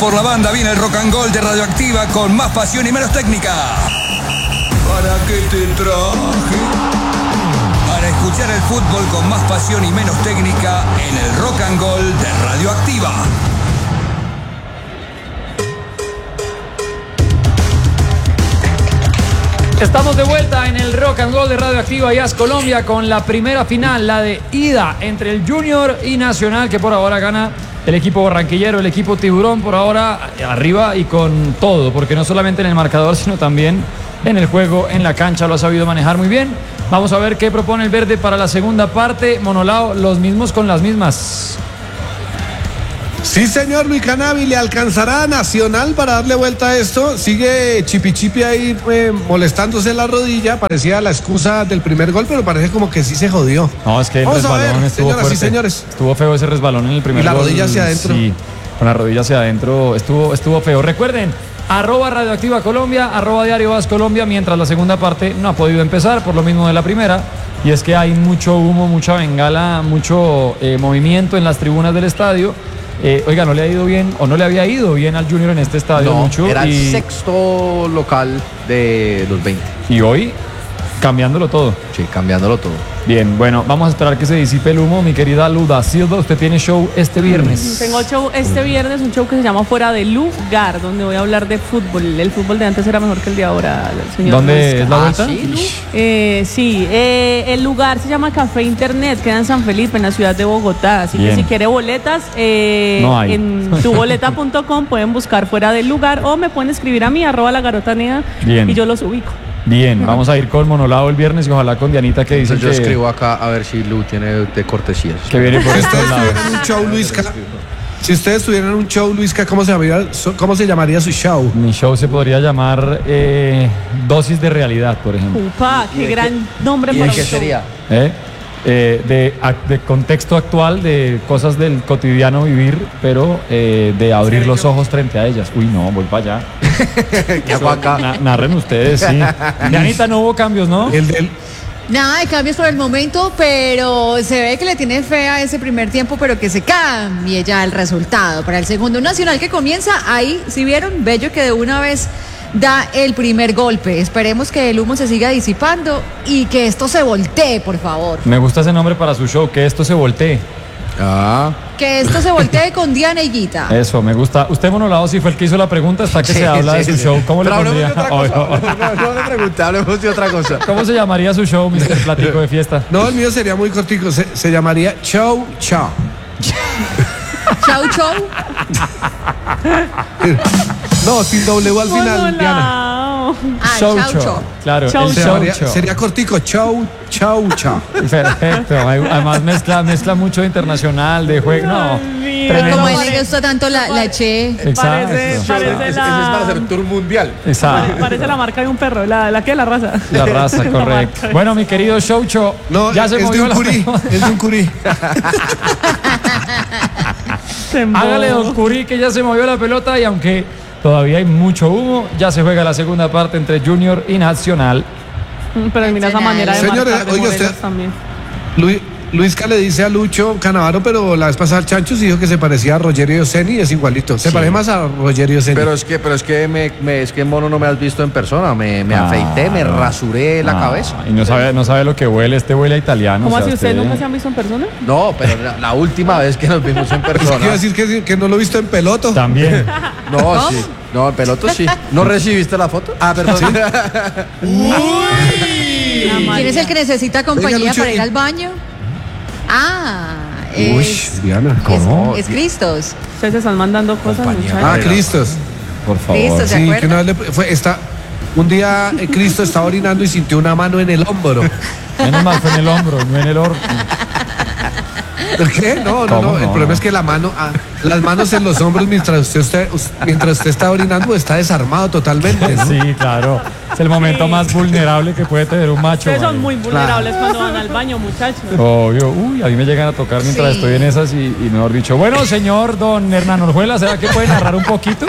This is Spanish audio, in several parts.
por la banda viene el Rock and Gold de Radioactiva con más pasión y menos técnica. ¿Para qué te traje? Para escuchar el fútbol con más pasión y menos técnica en el Rock and Gold de Radioactiva. Estamos de vuelta en el Rock and Roll de Radioactiva Jazz Colombia con la primera final, la de ida entre el Junior y Nacional, que por ahora gana el equipo barranquillero, el equipo Tiburón por ahora arriba y con todo, porque no solamente en el marcador, sino también en el juego, en la cancha, lo ha sabido manejar muy bien. Vamos a ver qué propone el verde para la segunda parte. Monolao, los mismos con las mismas. Sí, señor Luis Canavi, ¿le alcanzará a Nacional para darle vuelta a esto? Sigue Chipi ahí molestándose la rodilla, parecía la excusa del primer gol, pero parece como que sí se jodió. No, es que el resbalón estuvo señoras fuerte. Y señores. Estuvo feo ese resbalón en el primer gol. Y la rodilla hacia adentro. Sí, con la rodilla hacia adentro estuvo feo. Recuerden, @Radioactiva Colombia, @Diario Vaz Colombia, mientras la segunda parte no ha podido empezar, por lo mismo de la primera, y es que hay mucho humo, mucha bengala, mucho movimiento en las tribunas del estadio. Oiga, no le ha ido bien, o no le había ido bien al Junior en este estadio mucho. Era el sexto local de los 20. Y hoy, cambiándolo todo. Sí, cambiándolo todo. Bien, bueno, vamos a esperar que se disipe el humo. Mi querida Luda Silva, usted tiene show este viernes. Tengo show este viernes, un show que se llama Fuera de Lugar, donde voy a hablar de fútbol. El fútbol de antes era mejor que el de ahora, señor. ¿Dónde es la vuelta? Sí, el lugar se llama Café Internet, queda en San Felipe, en la ciudad de Bogotá. Así que si quiere boletas, no hay. en tuboleta.com pueden buscar Fuera del Lugar o me pueden escribir a mí, @lagarotanea, y yo los ubico. Bien, vamos a ir con Monolao el viernes y ojalá con Dianita que dice yo escribo acá a ver si Lu tiene de cortesías. Que viene por estos lados. Si ustedes tuvieran un show, Luisca, ¿cómo se llamaría su show? Mi show se podría llamar Dosis de Realidad, por ejemplo. Upa, qué gran nombre para un show. ¿Y qué sería? De contexto actual, de cosas del cotidiano vivir, pero de abrir los ojos frente a ellas. Uy, no, voy para allá. ¿Qué hago acá? Narren ustedes, sí. Dianita, no hubo cambios, ¿no? Nada de cambios por el momento, pero se ve que le tiene fe a ese primer tiempo, pero que se cambie ya el resultado para el segundo. Un Nacional que comienza ahí, si vieron, Bello que de una vez da el primer golpe. Esperemos que el humo se siga disipando y que esto se voltee, por favor. Me gusta ese nombre para su show, que esto se voltee. Que esto se voltee con Diana y Guita. Eso, me gusta. Usted, Monolao, si fue el que hizo la pregunta, hasta que se habla de su show. ¿Cómo le pondría? No le pregunté, hablemos de otra cosa. ¿Cómo se llamaría su show, Mr. Platico de Fiesta? No, el mío sería muy cortico. Se llamaría Show Chao. Chau, chau. No, sin W al final, Diana. Show. Claro, el show. Sería cortico, Chau Chao. Perfecto. Además mezcla mucho internacional, de juego. No, como a él le gusta tanto la Che. Exacto. Parece ese es para hacer un tour mundial. Exacto. Parece la marca de un perro. ¿La raza? La raza, correcto. Bueno, mi querido Show. No, ya se movió de un curí. Es de un curí. Hágale, don Curí, que ya se movió la pelota y aunque todavía hay mucho humo, ya se juega la segunda parte entre Junior y Nacional. Pero mira esa manera de señores, marcar de oiga usted también. Luisca le dice a Lucho Canavaro, pero la vez pasada el Chancho sí dijo que se parecía a Rogerio Oseni, es igualito. Se parece más a Rogerio Oseni. Pero es que mono no me has visto en persona. Me afeité, me rasuré la cabeza. Y no sabe lo que huele, huele a italiano. ¿Cómo así ustedes nunca se han visto en persona? No, pero la última vez que nos vimos en persona. Quiero decir que no lo he visto en peloto. También. No, sí. No, en peloto sí. ¿No recibiste la foto? Ah, perdón. ¿Sí? ¿Quién es el que necesita compañía para ir al baño? Diana, ¿cómo? Es Cristos. Ustedes se están mandando cosas, muchachos. Cristos. Por favor. Cristos, ¿se Sí, acuerdan? un día Cristo estaba orinando y sintió una mano en el hombro. Menos mal fue en el hombro, no en el orto. ¿Por qué? No. El problema es que las manos en los hombros mientras usted está orinando está desarmado totalmente, ¿no? Sí, claro. Es el momento más vulnerable que puede tener un macho. Ustedes son muy vulnerables cuando van al baño, muchachos. Obvio. A mí me llegan a tocar mientras estoy en esas y mejor dicho. Bueno, señor don Hernán Orjuela, ¿será que puede narrar un poquito?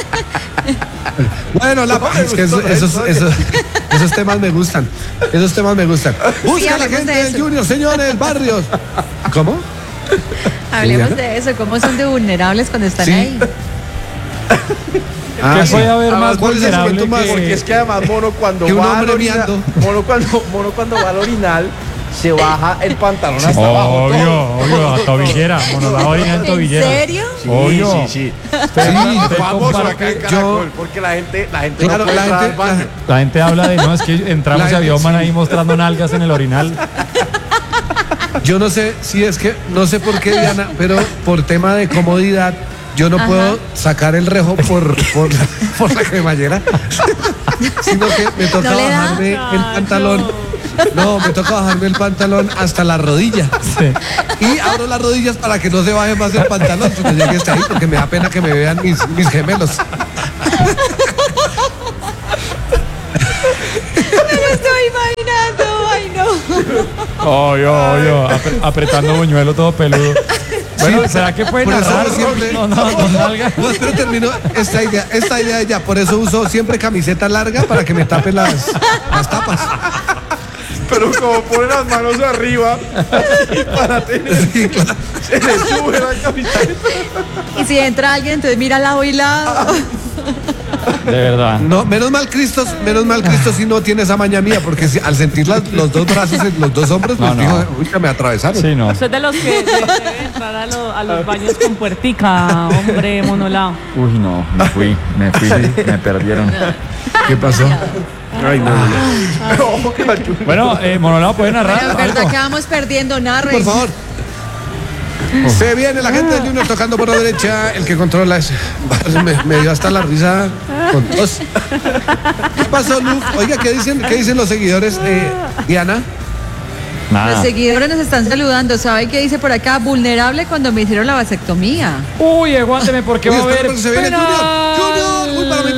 Bueno, es que esos temas me gustan. Busca la gente del Junior, señores, barrios. ¿Cómo? Hablemos de eso, cómo son de vulnerables cuando están ahí. ¿Qué puede haber más ¿cuál es el vulnerable momento más? Porque es que además Mono cuando Que un va al hombre orinal, miando. Mono cuando va al orinal, se baja el pantalón hasta abajo. Obvio, a tobillera. Mono la orina en ¿En tobillera. serio? Obvio. Sí. Usted Famoso compara- acá en Caracol, porque la gente Claro, no puede entrar al baño. La gente habla de, no, es que entramos La y había un gente- man ahí mostrando nalgas en el orinal. Yo no sé si es que, no sé por qué, Diana, pero por tema de comodidad, yo no puedo sacar el rejo por la cremallera, sino que me toca ¿No le da? bajarme el pantalón. No, me toca bajarme el pantalón hasta la rodilla. Sí. Y abro las rodillas para que no se baje más el pantalón cuando llegue hasta ahí, porque me da pena que me vean mis gemelos. Me lo estoy imaginando, ay no. Obvio, apretando buñuelo todo peludo. Bueno, ¿será que puede por eso narrar? siempre- No, con nalga. No, espero termino esta idea de ya. Por eso uso siempre camiseta larga para que me tapen las tapas. Pero como pone las manos arriba para tener, Sí, claro. se le sube la camiseta. Y si entra alguien, entonces mira lado y lado. De verdad. No, menos mal Cristo si no tiene esa maña mía, porque al sentir los dos brazos en los dos hombros, pues No. dijo, uy, que me atravesaron. Sí, no. Usted es de los que debe entrar a los baños con puertica, hombre monolao. Uy, no, me perdieron. ¿Qué pasó? Ay, no. Ojo que la chupa. Bueno, Monolao puede narrar Pero es verdad algo. que vamos perdiendo, narre. Por favor. Se viene la gente del Junior tocando por la derecha. El que controla es. Me dio hasta la risa con tos. ¿Qué pasó, Luz? Oiga, ¿qué dicen los seguidores? Diana. Los Nada. seguidores nos están saludando. ¿Sabe qué dice por acá? Vulnerable cuando me hicieron la vasectomía. Uy, aguánteme porque va a Uy, espera, haber porque se viene penal. Junior. Uy, para mi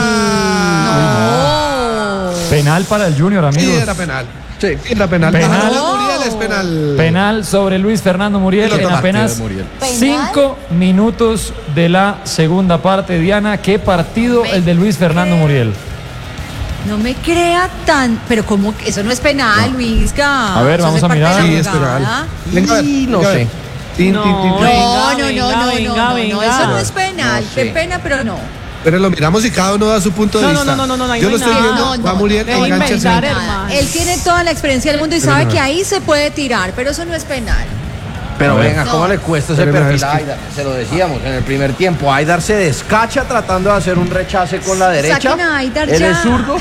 penal. Penal para el Junior, Sí, amigos. era penal. Sí, era penal. Penal. Para Muriel es penal. Penal sobre Luis Fernando Muriel Lo en tomaste, apenas Muriel. 5 minutos de la segunda parte. Diana, qué partido el de Luis Fernando Muriel. No me crea tan. Pero como que eso no es penal, Luisca. A ver, Eso vamos hace a parte de mirar. la Sí, es jugada. penal. Venga, a ver, No venga, a ver. sé. Tin, No, tin, tin, tin. No, Venga. eso no es penal. No sé. Qué pena, pero no. Pero lo miramos y cada uno da su punto de No, vista. no, ahí Yo no lo hay estoy nada. viendo. No, Va no, Muriel, debo engancha el inventar, centro. hermano. Él tiene toda la experiencia del mundo y sabe que ahí se puede tirar, pero eso no es penal. Pero A ver. venga, ¿cómo le cuesta ese Pero perfil es a que- Aidar? Se lo decíamos en el primer tiempo. Aidar se descacha tratando de hacer un rechace con la derecha. Saquen a Aidar Él ya. es zurdo.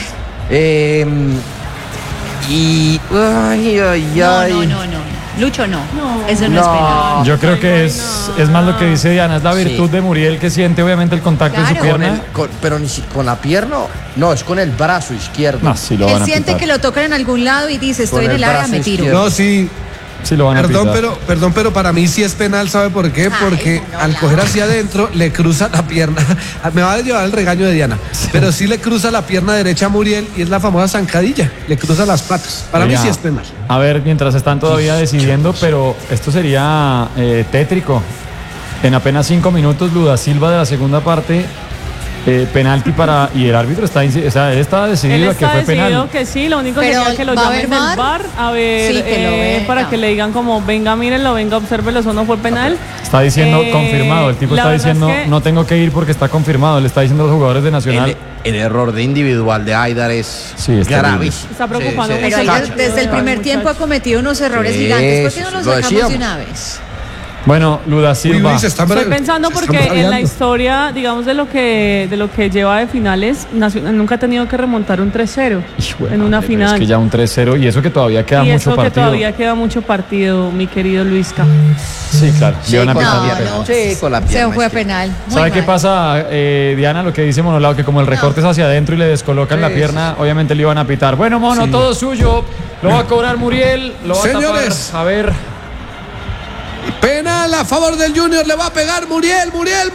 Y. Ay. No. Lucho, no. Eso no, es No. penal. Yo creo que es más lo que dice Diana, es la virtud Sí. de Muriel que siente obviamente el contacto en su Claro. pierna. Pero ni si, con la pierna. No, es con el brazo izquierdo. No, sí lo van Él a siente pitar. que lo tocan en algún lado y dice, estoy Con en el el área, brazo me tiro. izquierdo. No, sí. Sí lo van a pitar. Perdón, pero para mí sí es penal, ¿sabe por qué? Porque no, al no. coger hacia adentro le cruza la pierna. Me va a llevar el regaño de Diana. Pero sí le cruza la pierna derecha a Muriel y es la famosa zancadilla. Le cruza las patas. Para mí Oiga, sí es penal. A ver, mientras están todavía decidiendo, pero esto sería tétrico. En apenas 5 minutos, Luda Silva de la segunda parte, penalti para. Y el árbitro está, o sea, él estaba Él decidido a que está fue decidido penal. que sí, lo único Pero, sería que lo ¿va a llamen haber del VAR? bar a ver, Sí, que lo vea. para que le digan como, venga, mírenlo, venga, obsérvelo, eso no fue penal. Está diciendo confirmado. El tipo la está verdad diciendo es que- no tengo que ir porque está confirmado. Le está diciendo a los jugadores de Nacional. El error de individual de Aidar es Sí, es terrible. gravísimo. Está preocupando Se Pero mucho. ella descacha. desde el primer tiempo ha cometido unos errores Sí, gigantes. ¿Por qué no sí, los lo sacamos de decíamos. una vez? Bueno, Luda Silva. Estoy pensando porque en la historia, digamos, de lo que lleva de finales, Nacional nunca ha tenido que remontar un 3-0 Hijo de en una madre, pero final. Es que ya un 3-0 y eso que todavía queda y mucho eso que partido. todavía queda mucho partido, mi querido Luisca. Sí, claro. Sí, le van a con pitar la el pierna. penal. Sí, con la pierna. Se fue es que- penal. Muy ¿Sabe qué mal. pasa, Diana? Lo que dice Monolao, que como el recorte es hacia adentro y le descolocan la pierna, obviamente le iban a pitar. Bueno, Mono, todo suyo. Lo va a cobrar Muriel. Lo va Señores. a tapar. A ver. Penal a favor del Junior, le va a pegar Muriel, Muriel,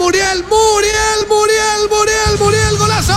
golazo.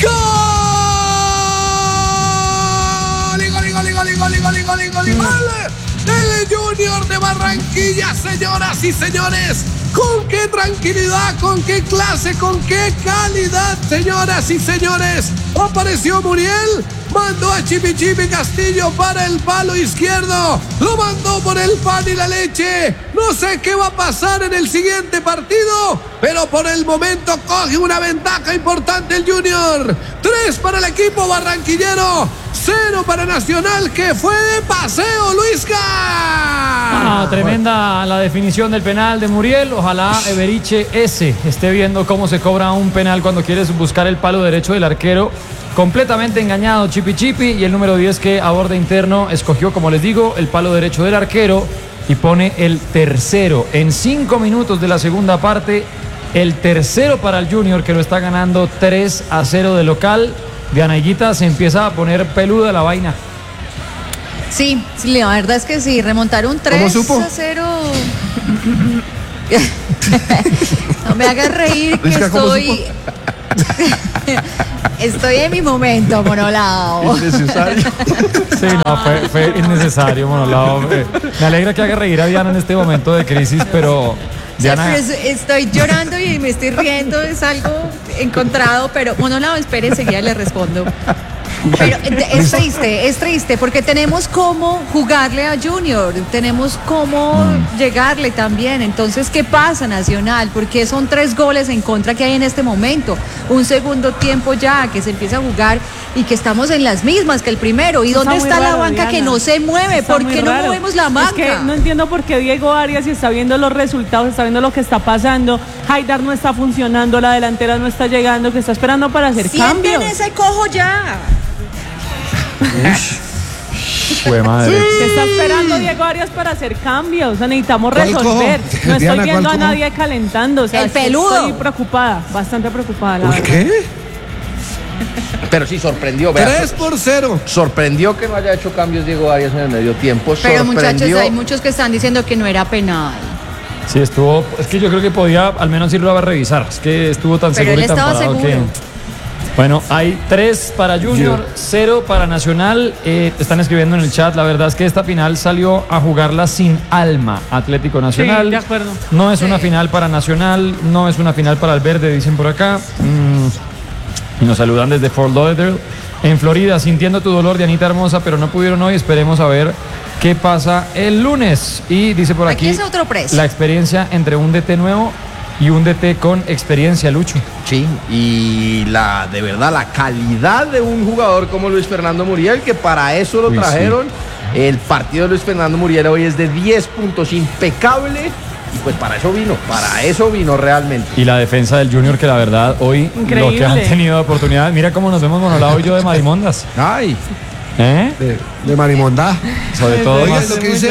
¡Gol! El Junior de Barranquilla, señoras y señores. Con qué tranquilidad, con qué clase, con qué calidad, señoras y señores. Apareció Muriel Mandó a Chipi Castillo para el palo izquierdo. Lo mandó por el pan y la leche. No sé qué va a pasar en el siguiente partido, pero por el momento coge una ventaja importante el Junior. 3 para el equipo barranquillero, 0 para Nacional, que fue de paseo, Luisca. Tremenda la definición del penal de Muriel. Ojalá Eberiche esté viendo cómo se cobra un penal cuando quieres buscar el palo derecho del arquero. Completamente engañado Chipi, y el número 10 que a borde interno escogió, como les digo, el palo derecho del arquero y pone el tercero en 5 minutos de la segunda parte. El tercero para el Junior, que lo está ganando 3-0 de local. Dianaiguita, se empieza a poner peluda la vaina. Sí, la verdad es que sí, remontaron 3-0. No me hagas reír, que estoy en mi momento, Monolao. Innecesario. Sí, no, fue innecesario, Monolao. Me alegra que haga reír a Diana en este momento de crisis, pero Diana... Estoy llorando y me estoy riendo, es algo encontrado, pero Monolao, espere, enseguida le respondo. Pero es triste porque tenemos cómo jugarle a Junior, tenemos cómo llegarle también. Entonces, ¿qué pasa, Nacional? Porque son 3 goles en contra que hay en este momento. Un segundo tiempo ya que se empieza a jugar y que estamos en las mismas que el primero. ¿Y dónde está la banca, Diana, que no se mueve? ¿Por qué no movemos la banca? Es que no entiendo por qué Diego Arias, si está viendo los resultados, está viendo lo que está pasando. Haidar no está funcionando, la delantera no está llegando, que está esperando para hacer cambios. Sienten ese cojo ya. Fue madre. ¿Qué está esperando Diego Arias para hacer cambios? O sea, necesitamos resolver. No estoy Diana, viendo a nadie calentando. O sea, el peludo. Estoy preocupada, bastante preocupada. ¿Por qué? Pero sí sorprendió. 3-0. Sorprendió que no haya hecho cambios Diego Arias en el medio tiempo. Pero muchachos, hay muchos que están diciendo que no era penal. Sí, estuvo. Es que yo creo que podía al menos irlo a revisar. Es que estuvo tan seguro y tan parado que. Bueno, hay 3 para Junior, 0 para Nacional. Están escribiendo en el chat, la verdad es que esta final salió a jugarla sin alma Atlético Nacional. Sí, de acuerdo. No es una final para Nacional, no es una final para el Verde, dicen por acá. Y nos saludan desde Fort Lauderdale, en Florida. Sintiendo tu dolor, Dianita hermosa, pero no pudieron hoy. Esperemos a ver qué pasa el lunes. Y dice por aquí es otro precio. La experiencia entre un DT nuevo y un DT con experiencia, Lucho. Sí, y de verdad, la calidad de un jugador como Luis Fernando Muriel, que para eso lo trajeron. Sí. El partido de Luis Fernando Muriel hoy es de 10 puntos, impecable. Y pues para eso vino realmente. Y la defensa del Junior, que la verdad hoy increíble. Lo que han tenido oportunidad. Mira cómo nos vemos Monolao y yo de marimondas. Ay. De marimonda. Sobre todo. Oiga,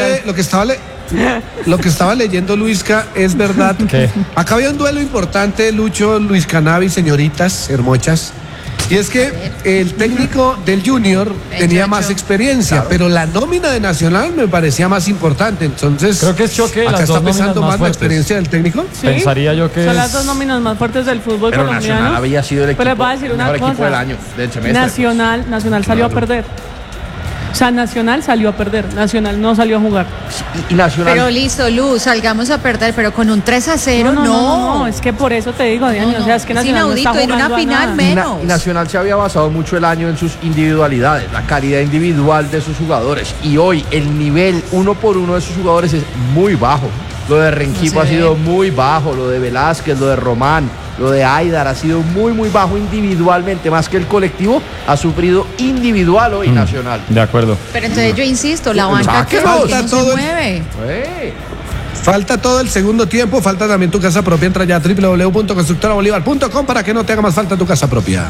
lo que estaba leyendo Luisca es verdad. ¿Qué? Acá había un duelo importante, Lucho, Luis Cannavis, señoritas hermochas. Y es que el técnico del Junior tenía más experiencia, claro, pero la nómina de Nacional me parecía más importante. Entonces, creo que es choque. Acá las está dos pesando más fuertes. la experiencia del técnico. ¿Sí? Pensaría yo que son las 2 nóminas más fuertes del fútbol pero colombiano. Nacional había sido el Pero les voy a decir una equipo cosa. del año, del semestre. Nacional salió a perder. O sea, Nacional salió a perder. Nacional no salió a jugar. Y Nacional. Pero listo, Luz, salgamos a perder, pero con un 3-0, no. Es que por eso te digo, Diana. O sea, es que Nacional inaudito, no está en una final menos. Y Nacional se había basado mucho el año en sus individualidades, la calidad individual de sus jugadores. Y hoy el nivel 1 por 1 de sus jugadores es muy bajo. Lo de Renquipo ha sido muy bajo, lo de Velázquez, lo de Román, lo de Haidar ha sido muy, muy bajo individualmente, más que el colectivo ha sufrido individual hoy Nacional. De acuerdo. Pero entonces yo insisto, la banca que no se mueve. Falta todo el segundo tiempo, falta también tu casa propia. Entra ya a www.constructorabolivar.com para que no te haga más falta tu casa propia.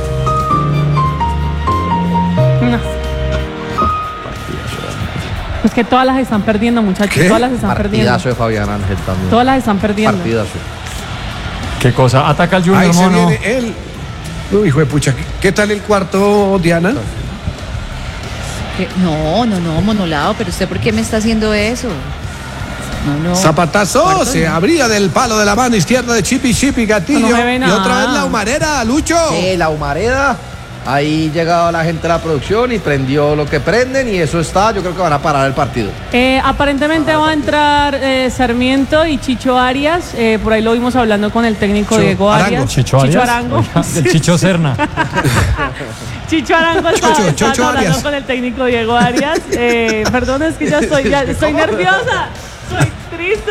No. Es que todas las están perdiendo, muchachos. ¿Qué? Todas las están perdiendo. Partidazo de Fabián Ángel también. Todas las están perdiendo. Partidazo. ¿Qué cosa? Ataca el Junior, Ahí se mono. viene él. Uy, hijo de pucha. ¿Qué tal el cuarto, Diana? No, Monolao, pero ¿usted por qué me está haciendo eso? No. Zapatazo, Cuarto, se no. abría del palo de la mano izquierda de Chipi Gatillo. No me ve y otra nada. vez la Humareda, Lucho. La Humareda. Ahí llegaba la gente de la producción y prendió lo que prenden y eso está, yo creo que van a parar el partido. Aparentemente va a entrar Sarmiento y Chicho Arias, por ahí lo vimos hablando con el técnico Diego Arias. Chicho Arias. Arango. El Chicho Serna. Chicho Arango está Chocho hablando Arias. con el técnico Diego Arias. Perdón, es que ya estoy nerviosa, soy triste,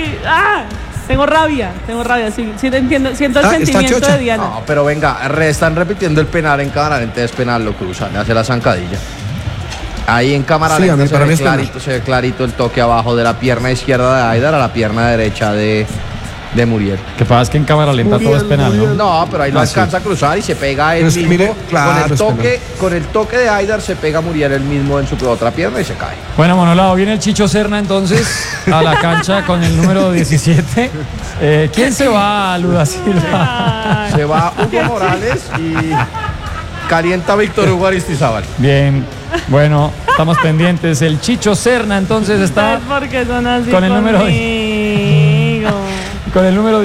tengo rabia, sí, entiendo, siento el Está sentimiento chocha. de Diana. No, pero venga, están repitiendo el penal en cámara lenta, es penal, lo cruzan, le hace la zancadilla. Ahí en cámara Sí, lenta para mí es penal. se ve clarito el toque abajo de la pierna izquierda de Aidar a la pierna derecha de Muriel. Que pasa es que en cámara lenta todo es penal, ¿no? No, pero ahí lo alcanza a cruzar y se pega él Pero es que mismo. mire, claro, con el toque de Aidar se pega Muriel él mismo en su otra pierna y se cae. Bueno, Manolao, viene el Chicho Serna entonces a la cancha con el número 17. ¿Quién se va, Luda Silva? Se va Hugo Morales y calienta Víctor Hugo Aristizábal. Bien, bueno, estamos pendientes. El Chicho Serna entonces está ¿Por qué son así con el número conmigo? con el número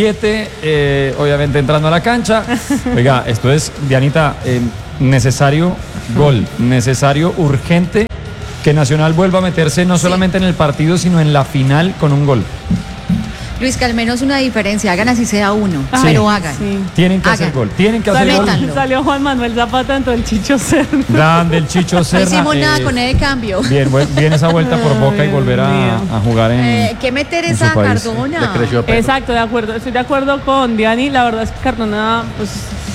17, obviamente entrando a la cancha. Oiga, esto es, Dianita, necesario gol, necesario, urgente, que Nacional vuelva a meterse no solamente en el partido, sino en la final con un gol. Luis, que al menos una diferencia, hagan así sea uno, Ay, pero hagan. sí. Tienen que hacer Hagan. gol, tienen que hacer gol. Métanlo. Salió Juan Manuel Zapata, entonces el Chicho Serna. Grande el Chicho No Serna. hicimos nada con el cambio. Bien, bien esa vuelta por Boca y volver Dios mío. a jugar en ¿Qué meter en esa su país. Cardona? Le creció pelo. Exacto, de acuerdo. Estoy de acuerdo con Diani. La verdad es que Cardona pues,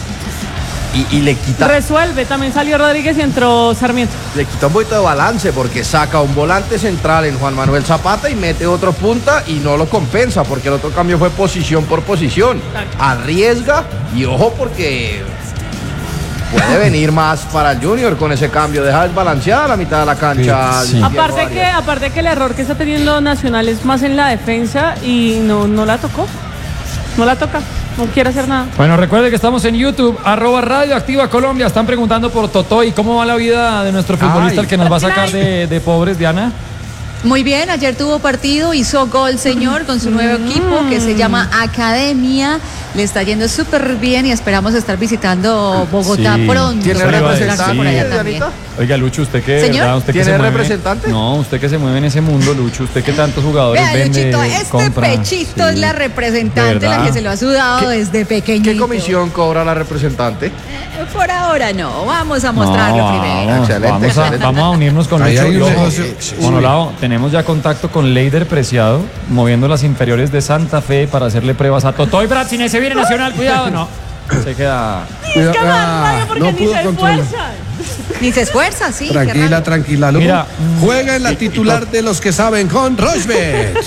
Y le quita resuelve. También salió Rodríguez y entró Sarmiento. un poquito de balance porque saca un volante central en Juan Manuel Zapata y mete otro punta y no lo compensa porque el otro cambio fue posición por posición. Arriesga y ojo porque puede venir más para el Junior con ese cambio. Deja desbalanceada la mitad de la cancha. Sí. Diego Aparte que el error que está teniendo Nacional es más en la defensa y no la tocó. No la toca. No quiere hacer nada. Bueno, recuerde que estamos en YouTube, @Radioactiva Colombia. Están preguntando por Totoy. ¿Cómo va la vida de nuestro futbolista, el que nos va a sacar de pobres, Diana? Muy bien, ayer tuvo partido, hizo gol, señor, con su nuevo equipo que se llama Academia. Le está yendo súper bien y esperamos estar visitando Bogotá Sí. pronto. ¿Tiene para representante, estar por allá también. Dianita? Oiga, Lucho, usted que, Señor. ¿verdad? Usted que ¿Tiene se mueve- representante? No, usted que se mueve en ese mundo, Lucho. Usted que tantos jugadores Vea, vende, Luchito, este compra. pechito Sí. es la representante, ¿De la verdad? que se lo ha sudado desde pequeñito. ¿Qué comisión cobra la representante? Por ahora no, vamos a mostrarlo No, primero. Excelente, excelente. Vamos a unirnos con Ahí Lucho. hay un Y ojo, negocio. Manolao, tenemos ya contacto con Leider Preciado, moviendo las inferiores de Santa Fe para hacerle pruebas a Totoy Bratzine. Se viene Nacional, cuidado. No, se queda. Es que más rabia porque no ni pudo se controlar. esfuerzan. Ni se esfuerza, sí. qué Tranquila, raro. tranquila, Lu. Mira, Juega en la titular de los que saben con Rochbet.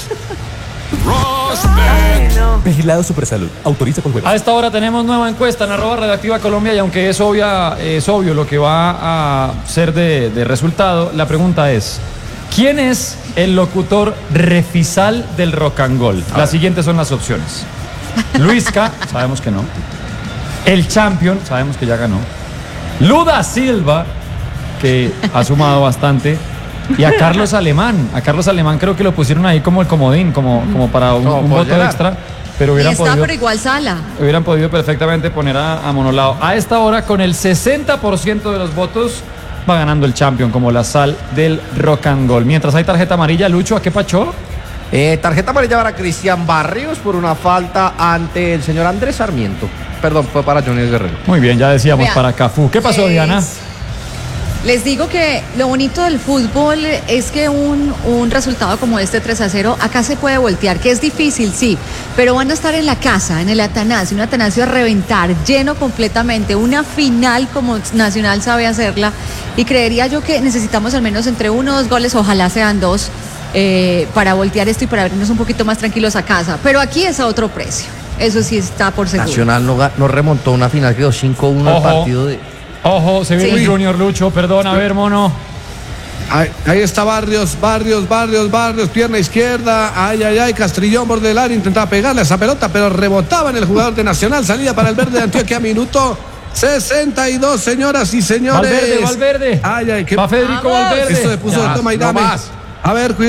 Vigilado Supersalud. Autoriza con juego. A esta hora tenemos nueva encuesta en @Radioactiva Colombia y aunque es obvio lo que va a ser de resultado, la pregunta es: ¿quién es el locutor refisal del Rock and Roll? Las siguientes son las opciones. Luisca, sabemos que no. El Champion, sabemos que ya ganó. Luda Silva, que ha sumado bastante. Y a Carlos Alemán. A Carlos Alemán creo que lo pusieron ahí como el comodín, como para un Como por voto llegar. extra. Pero Y hubieran está podido, por igual sala. hubieran podido perfectamente poner a Monolao. A esta hora, con el 60% de los votos, va ganando el Champion como la sal del Rock and Roll. Mientras hay tarjeta amarilla, Lucho, ¿a qué pachó? Tarjeta amarilla para Cristian Barrios por una falta ante el señor Andrés Sarmiento. Perdón, fue para Johnny Guerrero. Muy bien, ya decíamos Vea, para Cafú. ¿Qué pasó, Diana? Les digo que lo bonito del fútbol es que un resultado como este 3-0 acá se puede voltear, que es difícil, sí, pero van a estar en la casa, en el Atanasio, un Atanasio a reventar, lleno completamente, una final como Nacional sabe hacerla, y creería yo que necesitamos al menos entre 1 o 2 goles, ojalá sean 2, para voltear esto y para vernos un poquito más tranquilos a casa, pero aquí es a otro precio, eso sí está por seguro. Nacional no remontó una final, quedó 5-1 el Ojo. partido de... Ojo, se viene Sí. el Junior, Lucho. Perdón, a ver, mono. Ahí está Barrios, pierna izquierda. Ay, Castrillón borde del área, intentaba pegarle a esa pelota, pero rebotaba en el jugador de Nacional. Salida para el verde de Antioquia, minuto 62, señoras y señores. Valverde. Ay, qué Va Federico Vamos. Valverde. Esto se puso Ya, de toma y no dame. más. A ver, cuidado.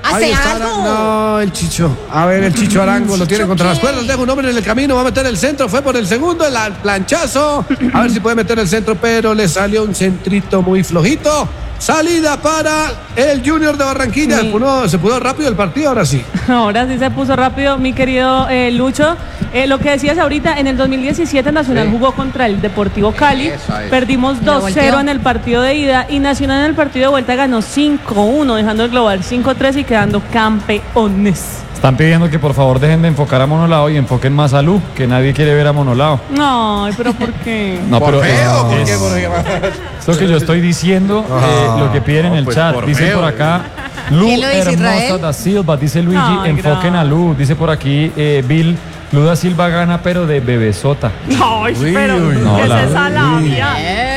Hace Ahí está algo. No, el Chicho. A ver, el Chicho Arango lo tiene contra las cuerdas. Deja un hombre en el camino. Va a meter el centro. Fue por el segundo. El planchazo. A ver si puede meter el centro, pero le salió un centrito muy flojito. Salida para el Junior de Barranquilla. Se pudo rápido el partido, ahora sí. Ahora sí se puso rápido, mi querido Lucho. Lo que decías ahorita, en el 2017 Nacional jugó contra el Deportivo Cali. Perdimos 2-0 en el partido de ida y Nacional en el partido de vuelta ganó 5-1, dejando el global 5-3 y quedando campeones. Están pidiendo que por favor dejen de enfocar a Monolao y enfoquen más a Lu, que nadie quiere ver a Monolao. Ay, pero ¿por qué? No, pero feo, ¿por qué? es lo que yo estoy diciendo, lo que piden en el pues chat. por Dicen feo. por acá, Lu ¿Quién lo dice, Hermosa Israel? da Silva, dice Luigi, Ay, enfoquen a Lu. Dice por aquí Bill, Lu da Silva gana pero de bebesota. Ay, pero no, ¿qué es la- esa labia?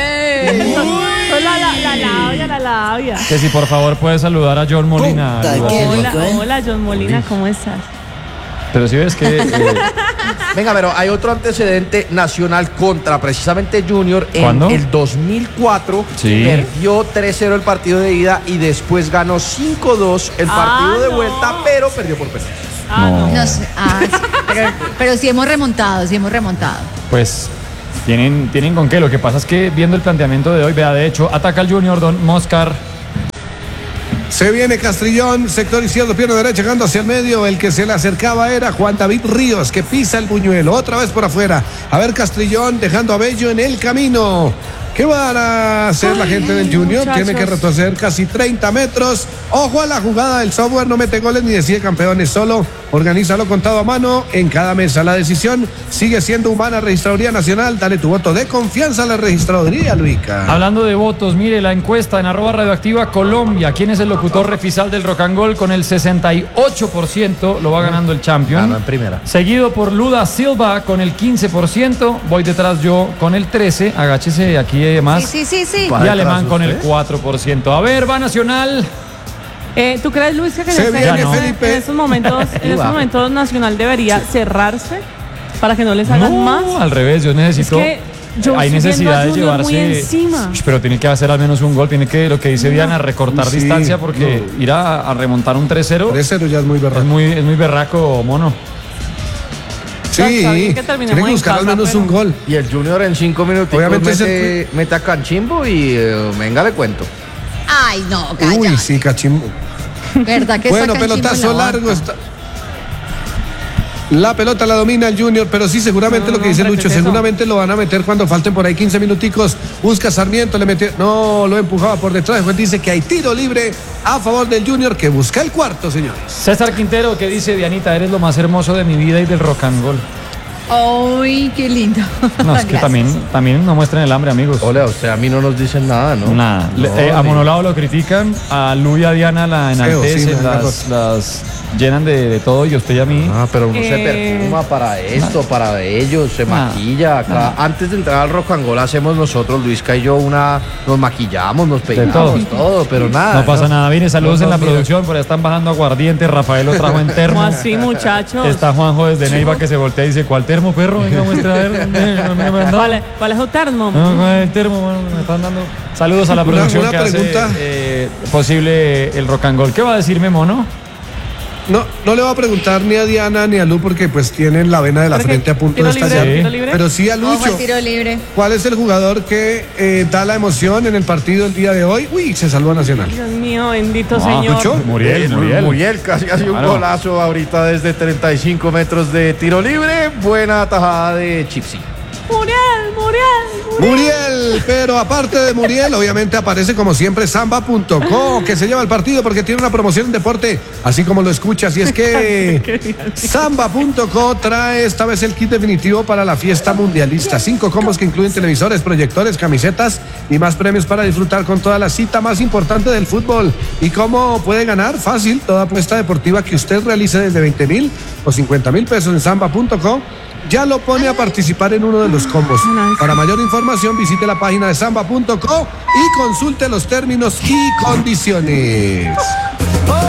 ¡Ey! La labia. Que si por favor puedes saludar a John Molina. Lu da Silva. Hola, John Molina, ¿cómo estás? Pero si ves que Venga, pero hay otro antecedente Nacional contra precisamente Junior. En ¿Cuándo? el 2004 Sí. perdió 3-0 el partido de ida y después ganó 5-2 el partido de no. vuelta, pero perdió por penales. No. No sé. Sí, pero sí hemos remontado, pues tienen con qué. Lo que pasa es que viendo el planteamiento de hoy, vea, de hecho, ataca al Junior Don Moscar. Se viene Castrillón, sector izquierdo, pierna derecha, llegando hacia el medio. El que se le acercaba era Juan David Ríos, que pisa el buñuelo. Otra vez por afuera. A ver, Castrillón dejando a Bello en el camino. ¿Qué van a hacer la gente del Junior? muchachos. Tiene que retroceder casi 30 metros. Ojo a la jugada del software, no mete goles ni decide campeones, solo organízalo contado a mano en cada mesa. La decisión sigue siendo humana, Registraduría Nacional. Dale tu voto de confianza a la Registraduría, Luica. Hablando de votos, mire la encuesta en @radioactiva Colombia. ¿Quién es el locutor refisal del Rock and Roll? Con el 68% lo va ganando el Champion. Ganó en primera. Seguido por Luda Silva con el 15%. Voy detrás yo con el 13%. Agáchese aquí y demás. Sí. Y Alemán con el 4%. A ver, va Nacional. ¿Tú crees, Luis, que Se viene no. Felipe. en estos momentos Nacional debería cerrarse para que no les hagan más? No, al revés, yo necesito. Es que yo hay estoy viendo necesidad a de Junior muy llevarse. encima. Pero tiene que hacer al menos un gol. Tiene que, lo que dice Diana, recortar Sí, distancia porque ir a remontar un 3-0 3-0 ya es muy es berraco. muy berraco, mono. Sí, Está bien que terminemos tiene que en buscar al casa, menos pero- un gol. Y el Junior en 5 minutos Obviamente es mete a Canchimbo y venga, le cuento. Ay, no, calla. Uy, sí, cachimbo. ¿Verdad que Bueno, está Canchimbo en pelotazo la largo. banca? La pelota la domina el Junior, pero sí, seguramente lo que dice hombre, Lucho, ¿qué es eso? seguramente lo van a meter cuando falten por ahí 15 minuticos. Busca Sarmiento, le metió, no, lo empujaba por detrás. Después dice que hay tiro libre a favor del Junior, que busca el cuarto, señores. César Quintero, que dice: Dianita, eres lo más hermoso de mi vida y del rock and roll. Ay, qué lindo. No, es que Gracias. también no muestren el hambre, amigos. Hola, usted a mí no nos dicen nada, ¿no? Nada. No, A Monolao lo critican, a Lu y a Diana la enaltecen, sí, las llenan de todo, y a usted y a mí. Ah, pero uno se perfuma para esto, para ellos, se maquilla acá. Antes de entrar al Rock and Roll hacemos nosotros, Luisca y yo, nos maquillamos, nos peinamos, todo, pero nada. No pasa nada. Mire, saludos No, en la mira. producción, por ahí están bajando aguardiente. Rafael lo trajo en termo. ¿Cómo así, muchachos? Está Juanjo desde Neiva que se voltea y dice: ¿cuál termo, perro? Venga, muestra a ver. ¿Cuál es su termo? No, ¿cuál es el termo? Bueno, me están dando saludos a la producción una que pregunta. hace posible el rock and roll. ¿Qué va a decirme, mono? No le voy a preguntar ni a Diana ni a Lu porque pues tienen la vena de la ¿Pero frente qué? a punto ¿Tiro de libre? estallar. ¿Tiro libre? Pero sí a Ojo Lucho. al tiro libre. ¿Cuál es el jugador que da la emoción en el partido el día de hoy? Uy, se salvó a Nacional. Dios mío, bendito Ah, señor. Lucho. Muriel casi hace un Claro. golazo ahorita desde 35 metros de tiro libre. Buena tajada de Chipsy. Muriel, pero aparte de Muriel, obviamente aparece como siempre Samba.co, que se lleva el partido porque tiene una promoción en deporte, así como lo escuchas. Y es que Samba.co trae esta vez el kit definitivo para la fiesta mundialista. 5 combos que incluyen televisores, proyectores, camisetas y más premios para disfrutar con toda la cita más importante del fútbol. ¿Y cómo puede ganar? Fácil, toda apuesta deportiva que usted realice desde 20,000 o 50,000 pesos en Samba.co. Ya lo pone a participar en uno de los combos. Para mayor información visite la página de samba.co y consulte los términos y condiciones.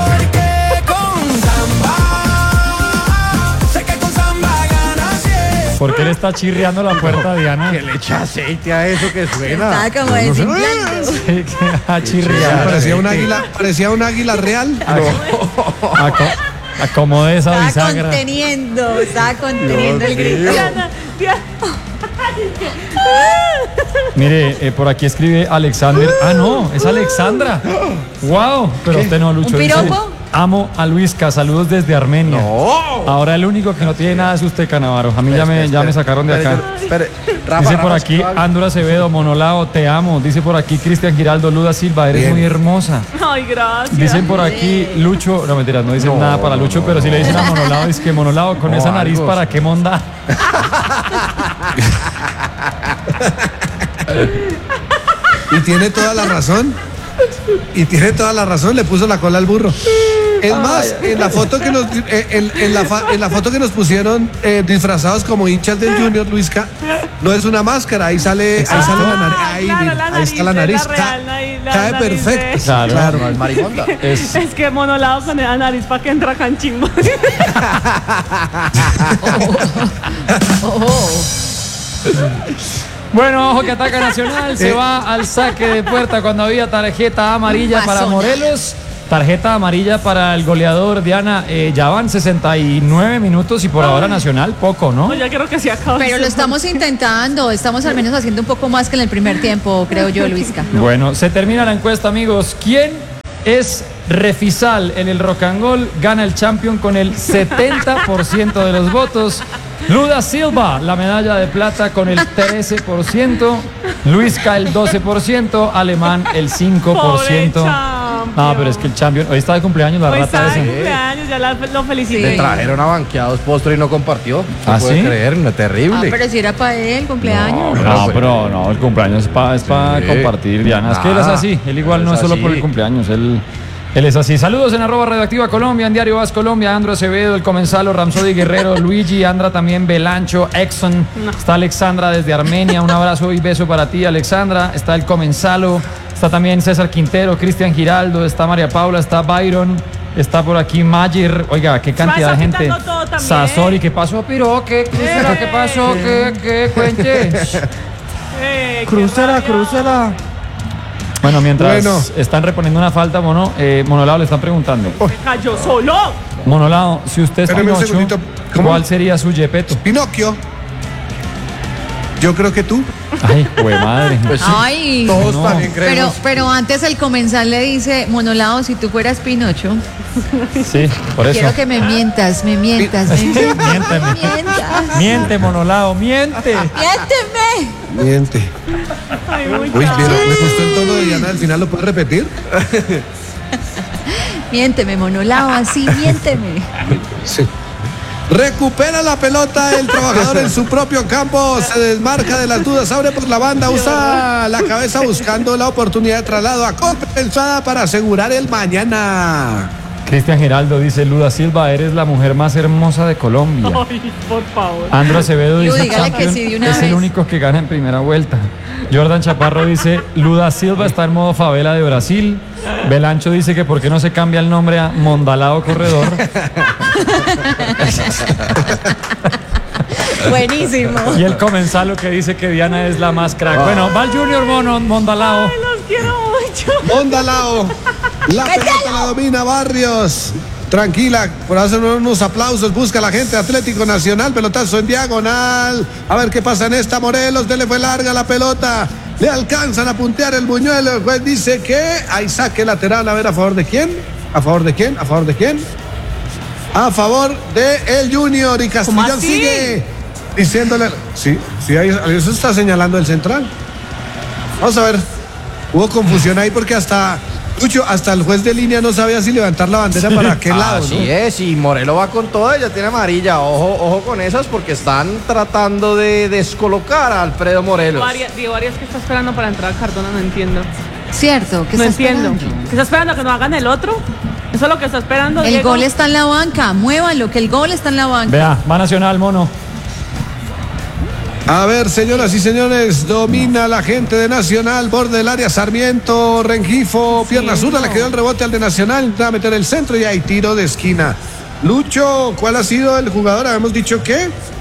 Porque con Samba, sé que con Samba ganas, yes. ¿Por qué le está chirriando la puerta a Diana? Que le echa aceite a eso que suena. Está como desinflando. Sí, que a chirriar. Parecía un águila real. Acomode esa bisagra. Estaba conteniendo el grito. Diana. Mire, por aquí escribe Alexander. Ah, no, es Alexandra. Wow, pero usted no, Lucho. ¿Un Dice, piropo? amo a Luisca, saludos desde Armenia. Ahora el único que no tiene nada es usted, Canavaro. A mí ya me sacaron de acá. Dice por aquí Andra Acevedo, Monolao, te amo. Dice por aquí Cristian Giraldo, Luda Silva, eres muy hermosa. Ay, gracias. Dicen por aquí Lucho, no mentiras, no dicen nada para Lucho, pero si le dicen a Monolao, dice que Monolao con esa nariz para qué monda. Y tiene toda la razón. Le puso la cola al burro. Es más, en la foto que nos en la foto que nos pusieron disfrazados como hinchas del Junior, Luisca, no es una máscara, ahí sale la nariz. Ahí está la nariz. Cae perfecto. Claro. No es marimonda. Es que Monolao con la nariz para que entra canchimbo. Bueno, ojo que ataca Nacional, se va al saque de puerta cuando había tarjeta amarilla para Morelos. Tarjeta amarilla para el goleador, Diana. Ya van 69 minutos y por ahora Nacional poco, ¿no? Ya creo que se acaba. Pero lo estamos intentando, estamos al menos haciendo un poco más que en el primer tiempo, creo yo, Luisca. Bueno, se termina la encuesta, amigos. ¿Quién es Refisal en el Rock and Roll? Gana el Champion con el 70% de los votos. Luda Silva, la medalla de plata con el 13%. Luisca el 12%. Alemán el 5%. No, pero es que el Champion, hoy está de cumpleaños la hoy rata está esa. de cumpleaños, ya lo felicité. Le trajeron a banqueados postre y no compartió. ¿Ah, puede sí? creer, no, terrible. Pero si era para él, cumpleaños. No, pero no, el cumpleaños es para compartir, Diana. Es que él es así, él igual no es solo por el cumpleaños, él es así. Saludos en @Radioactiva Colombia, en Diario Vas Colombia, Andro Acevedo, el Comensalo, Ramsody Guerrero, Luigi, Andra también, Belancho, Exxon, está Alexandra desde Armenia, un abrazo y beso para ti, Alexandra, está el Comensalo, está también César Quintero, Cristian Giraldo, está María Paula, está Byron, está por aquí Mayer, oiga, qué cantidad de gente. Sasori, ¿qué pasó, Piro? ¿Qué pasó? ¿Qué cuente? Crúcela. Bueno, mientras están reponiendo una falta, Monolao le están preguntando. Me cayó solo. Monolao, si usted es Espérame un Pinocho, segundito. ¿Cómo? ¿cuál sería su Gepetto? Pinocchio. Yo creo que tú. Ay, güey, madre. Pues sí, Ay, todos también creemos. pero antes el comensal le dice, Monolao, si tú fueras Pinocho, Sí, por eso. quiero que me mientas. Miénteme. Miente, Monolao, miente. Miente. Ay, muy Uy, bien, me gustó el tono de Diana, al final lo puedes repetir. Miénteme, Monolao, así, miénteme. Sí. Recupera la pelota el trabajador en su propio campo, se desmarca de las dudas, abre por la banda, usa la cabeza buscando la oportunidad de traslado a compensada para asegurar el mañana. Cristian Giraldo dice, Luda Silva, eres la mujer más hermosa de Colombia. Ay, por favor. Andro Acevedo dice, dígale que Champion sí de una es el vez. único que gana en primera vuelta. Jordan Chaparro dice, Luda Silva está en modo favela de Brasil. Belancho dice que por qué no se cambia el nombre a Mondalao Corredor. Buenísimo. Y el Comensalo que dice que Diana es la más crack. Bueno, va el Junior Mondalao. Ay, los quiero mucho. Mondalao, la pelota la domina Barrios. Tranquila, por hacer unos aplausos, busca la gente, Atlético Nacional, pelotazo en diagonal. A ver qué pasa en esta, Morelos, le fue larga la pelota. Le alcanzan a puntear el buñuelo. El juez dice que hay saque lateral. A ver, ¿a favor de quién? ¿A favor de quién? ¿A favor de quién? A favor de el Junior. Y Castellón sigue diciéndole. Sí, ahí, eso está señalando el central. Vamos a ver. Hubo confusión ahí porque hasta el juez de línea no sabía si levantar la bandera para qué lado. Así ¿no? es, y Morelos va con todo, ella tiene amarilla. Ojo con esas porque están tratando de descolocar a Alfredo Morelos. Diego Arias, ¿qué está esperando para entrar a Cardona? No entiendo. Cierto, que No está entiendo. esperando. ¿Qué está esperando? ¿Que no hagan el otro? ¿Eso es lo que está esperando, El Diego? gol está en la banca, muévanlo, que el gol está en la banca. Vea, va Nacional, mono. A ver, señoras y señores, domina la gente de Nacional, borde del área, Sarmiento, Rengifo, pierna zurda, le quedó el rebote al de Nacional, va a meter el centro y hay tiro de esquina. Lucho, ¿cuál ha sido el jugador? Habíamos dicho que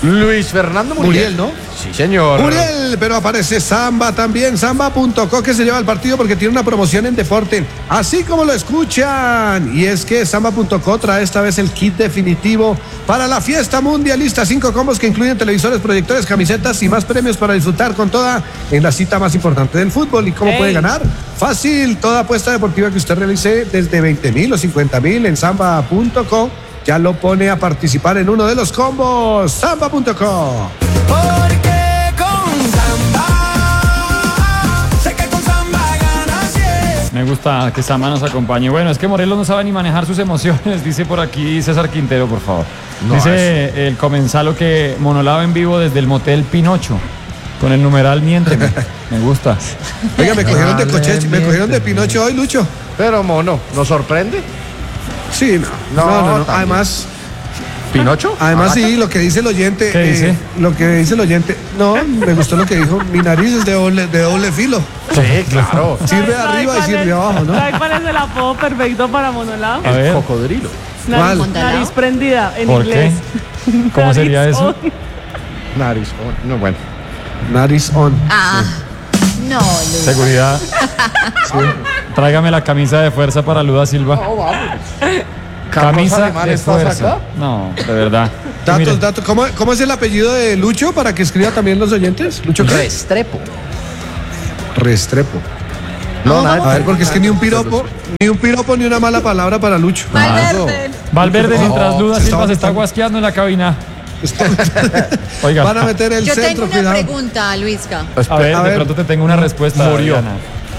Luis Fernando Muriel. Muriel, ¿no? Sí, señor. Muriel, pero aparece Samba también, Samba.co, que se lleva el partido porque tiene una promoción en deporte, así como lo escuchan. Y es que Samba.co trae esta vez el kit definitivo para la fiesta mundialista. 5 combos que incluyen televisores, proyectores, camisetas y más premios para disfrutar con toda en la cita más importante del fútbol. ¿Y cómo puede ganar? Fácil, toda apuesta deportiva que usted realice desde 20,000 o 50,000 en Samba.co. Ya lo pone a participar en uno de los combos. Samba.co. Porque con Samba, sé que con Samba ganas bien. Me gusta que Samba nos acompañe. Bueno, es que Morelos no sabe ni manejar sus emociones, dice por aquí César Quintero, por favor. No, dice el comensalo que monolaba en vivo desde el motel Pinocho, con el numeral miénteme. Me gusta. Oiga, me cogieron de Cochechi, me cogieron de Pinocho hoy, Lucho. Pero, mono, ¿nos sorprende? Sí, no. Además, ¿Pinocho? además sí, lo que dice el oyente. ¿Qué dice? Lo que dice el oyente. No, me gustó lo que dijo. Mi nariz es de doble filo. Sí, claro. Sirve arriba y sirve abajo, ¿no? ¿Sabe cuál es el apodo perfecto para Monolao? A ver. El cocodrilo. ¿Cuál? Nariz prendida en ¿Por inglés. ¿Cómo sería Nariz eso? on. Nariz. No, bueno. Nariz on. Ah, no, Luis. Seguridad. Tráigame la camisa de fuerza para Luda Silva. Camisa de fuerza. No, de verdad. Mire, Datos. ¿Cómo es el apellido de Lucho para que escriba también los oyentes? Lucho ¿qué? Restrepo. Restrepo. No, nada. A ver, porque es que ni un piropo, ni una mala palabra para Lucho. Valverde. Valverde mientras Luda se Silva está se está guasqueando en la cabina. Oiga, Van a meter el Yo centro, tengo una cuidado. pregunta, Luisca. a ver, a de ver. pronto te tengo una respuesta. Murió. Diana.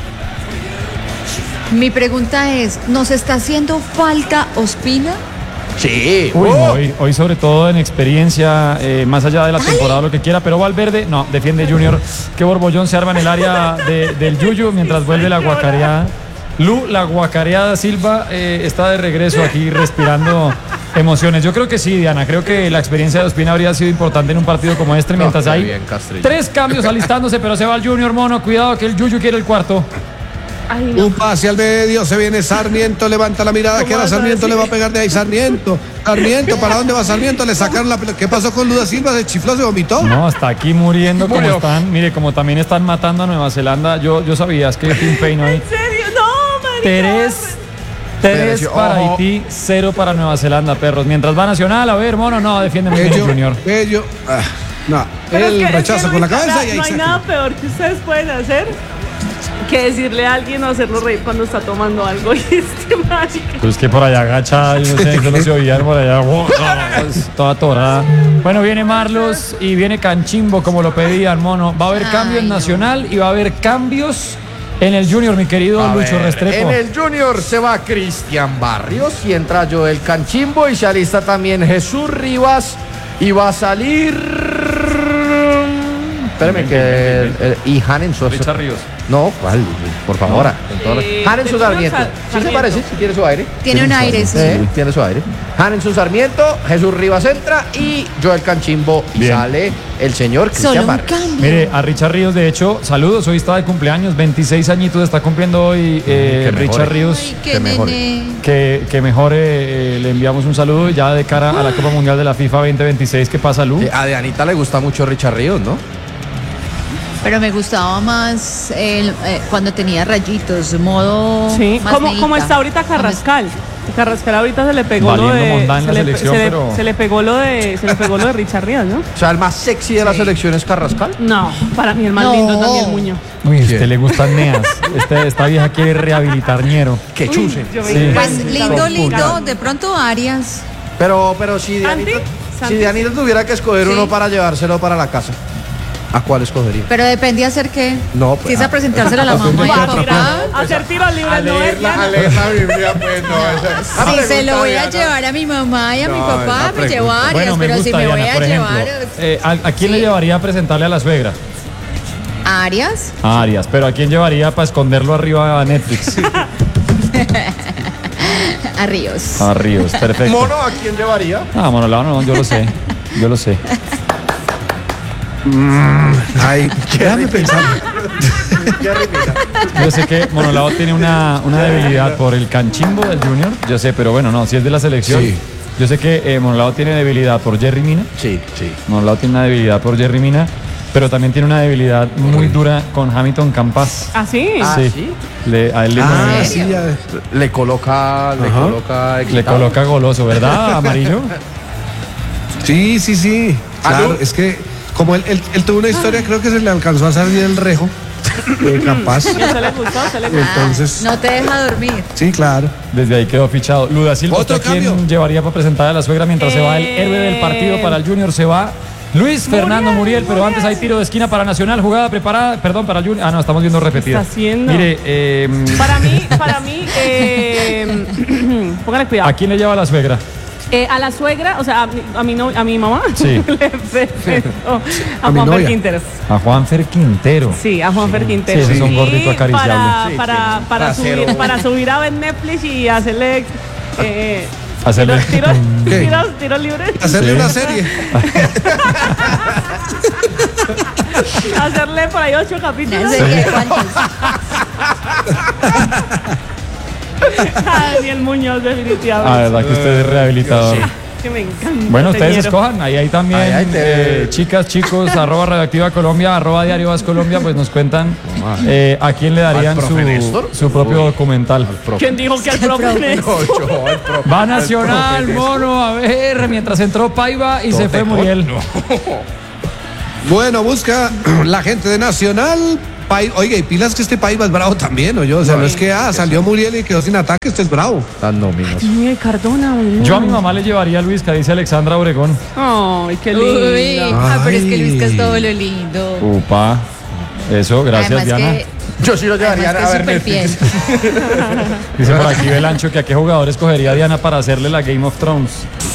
Mi pregunta es, ¿nos está haciendo falta Ospina? Sí. Uy, no, hoy sobre todo en experiencia, más allá de la temporada, lo que quiera, pero Valverde, no, defiende Junior. Que Borbollón se arma en el área del Yuyu mientras vuelve la guacareada. La guacareada Silva está de regreso aquí respirando emociones. Yo creo que sí, Diana, creo que la experiencia de Ospina habría sido importante en un partido como este, mientras qué hay bien, Castrillo. 3 cambios alistándose, pero se va el Junior, mono, cuidado que el Yuyu quiere el cuarto. Ay, no. Un pase al medio, se viene Sarmiento, levanta la mirada, que ahora vas a Sarmiento le decir? va a pegar de ahí. Sarmiento, ¿para dónde va Sarmiento? Le sacaron la pelota. ¿Qué pasó con Luda Silva? ¿Se chifló, se vomitó? No, hasta aquí muriendo como Murió. están. Mire, como también están matando a Nueva Zelanda. Yo sabía, es que Tim Payne hoy. ¿En serio? No, marica. 3 Ojo. para Haití, 0 para Nueva Zelanda, perros. Mientras va Nacional, a ver, mono, no, defiende muy bien el Junior. Bello. No, Pero es el que- es que, rechazo con la Luis, cabeza y ahí no hay se nada peor que ustedes pueden hacer que decirle a alguien o hacerlo reír cuando está tomando algo. Y este mágico. Pues que por allá agacha, yo no sé, yo no sé oír por allá. Toda torada. Bueno, viene Marlos y viene Canchimbo, como lo pedían, mono. Va a haber cambio en no. Nacional y va a haber cambios en el Junior, mi querido A Lucho ver, Restrepo. en el Junior se va Cristian Barrios y entra Joel Canchimbo y se alista también Jesús Rivas y va a salir. Espérame y Hanen Sosa. Richard Ríos. No, ¿cuál? Por favor. Hanen Jesús Sarmiento. ¿Sí se Sarmiento. parece? Si tiene su aire. Tiene un aire, sí. Tiene su aire. Hanen Sarmiento, Jesús Rivas entra y Joel Canchimbo y Bien. sale el señor Solo Cristian un Barrios. cambio. Mire, a Richard Ríos, de hecho, saludos, hoy está de cumpleaños, 26 añitos está cumpliendo hoy mejore. Richard Ríos. Ay, que qué mejore. nene. Que mejore, le enviamos un saludo ya de cara a la Copa Mundial de la FIFA 2026. ¿Qué pasa, Lu? A Dianita le gusta mucho Richard Ríos, ¿no? Pero me gustaba más cuando tenía rayitos, modo. Sí, más como neita. está ahorita Carrascal. Carrascal ahorita se le pegó lo Valiendo de. mondá en la selección, pero- se le pegó lo de Richard Ríos, ¿no? O sea, el más sexy de la selección es Carrascal. No, para mí el más No. lindo es Daniel Muñoz. Uy, a usted le gustan neas. Esta vieja quiere rehabilitar ñero. Que chusen. Yo me Sí. encanta. Pues lindo, de pronto Arias. Pero si Dianita, Santi, si Santi. Dianita tuviera que escoger Sí. uno para llevárselo para la casa, ¿a cuál escogería? Pero depende hacer qué. No, pues, Si es a presentársela a la mamá y Va al a tirar, papá. a hacer tiros libres, no es Diana. leer la Biblia, pues no. Si se lo voy a llevar a mi mamá y a mi No, papá, esa me pregunta. llevo a Arias. Bueno, me Pero gusta, si me voy Diana, a por ejemplo. llevar ¿A quién le Sí. llevaría a presentarle a la suegra? a Arias, A Arias. ¿Pero a quién llevaría para esconderlo arriba a Netflix? a Ríos. A Ríos, perfecto. Mono, ¿a quién llevaría? Ah, Monolao no, yo lo sé. Yo lo sé. Ay, déjame pensar. Yo sé que Monolao tiene una debilidad por el Canchimbo del Junior. Yo sé, pero bueno, no, si es de la selección. Sí. Yo sé que Monolao tiene debilidad por Jerry Mina. Sí. Monolao tiene una debilidad por Jerry Mina, pero también tiene una debilidad muy dura con Hamilton Campas. ¿Ah, sí? Sí. A él Le coloca goloso, ¿verdad, Amarillo? Sí. Claro, es que como él tuvo una historia, creo que se le alcanzó a salir el rejo. Capaz. ¿Se le gustó? Entonces, No te deja dormir. sí, claro. Desde ahí quedó fichado. Luda Silva, Otro ¿usted quién cambio. llevaría para presentar a la suegra mientras se va el héroe del partido para el Junior? Se va Luis Fernando Muriel, pero antes hay tiro de esquina para Nacional, jugada preparada, perdón, para Junior. No, estamos viendo repetida. ¿Qué está haciendo? Mire, Para mí, póngale cuidado. ¿a quién le lleva la suegra? A la suegra, o sea, a mi mamá, Sí. le presento a mi Juanfer novia. Quinteros. A Juanfer Quintero. Sí, a Juanfer Quinteros. Sí, ese es un gordito acariciable. Para subir a ver Netflix y hacerle Hacerle- tiros libres. Hacerle Sí. una serie. Hacerle por ahí 8 capítulos. No sé qué, ¿cuántos? A Daniel Muñoz, definitivamente. Ah, verdad que usted es rehabilitador. Que me encanta. Bueno, ustedes Teñero. escojan, ahí hay también Ahí te- chicas, chicos, @, Radioactiva Colombia, @Diario Vas Colombia, pues nos cuentan a quién le darían ¿Al profe Néstor? su propio documental. ¿Quién dijo que al profe Néstor? Va Nacional, mono, a ver, mientras entró Paiva y se fue Muriel. Bueno, busca la gente de Nacional. Oiga, y pilas que este Paiva es bravo también, ¿o yo? O sea, no es que salió Muriel y quedó sin ataque, este es bravo. Tan nóminos. Miguel Cardona. Yo a mi mamá le llevaría a Luis, que dice Alexandra Obregón. Ay, qué Uy, lindo. pero es que Luis que Ay. es todo lo lindo. Upa, eso, gracias Además Diana. que, Yo sí lo llevaría además que a es ver súper Netflix. fiel. Dice por aquí Belancho que a qué jugador escogería Diana para hacerle la Game of Thrones.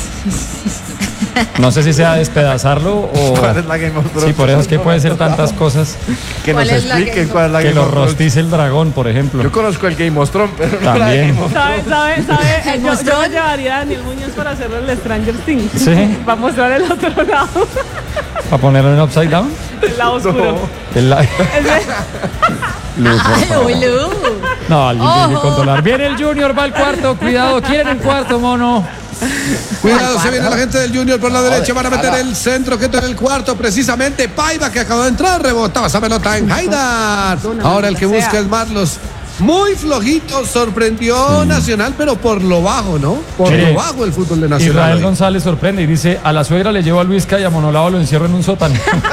No sé si sea despedazarlo o... ¿Cuál es la Game of Thrones? Sí, por eso es que puede ser tantas cosas. Que nos ¿Cuál es la expliquen Game cuál es la Que Game lo of Thrones. rostice el dragón, por ejemplo. Yo conozco el Game of Thrones, pero no la También. Game of ¿Sabe? ¿El Yo monstruo? me llevaría a Daniel Muñoz para hacerle el Stranger Things. Sí. Para mostrar el otro lado, ¿Para ponerlo en Upside Down? el lado oscuro. El la- Ese- Lu, por Ay, favor. Lu. No, alguien tiene que Ojo. controlar. Viene el Junior, va al cuarto. Cuidado, quieren un cuarto, mono. Cuidado, se viene la gente del Junior por la derecha, van a meter el centro que está en el cuarto, precisamente Paiva que acabó de entrar, rebotaba esa pelota en Haidar. Ahora el que busca es Marlos. Muy flojito, sorprendió Nacional, pero por lo bajo, ¿no? Por Mire, lo bajo el fútbol de Nacional. Israel hoy. González sorprende y dice: a la suegra le llevo a Luisca y a Monolao lo encierro en un sótano.